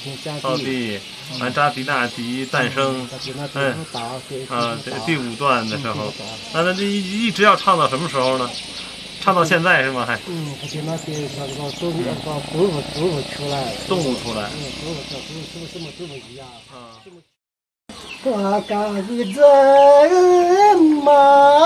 到地，完扎迪纳迪诞生，第5段的时候，那这一直要唱到什么时候呢？唱到现在是吗？还？ 他就那些那个动物出来， 动物出来， 什么动物一样啊。 我干一阵马。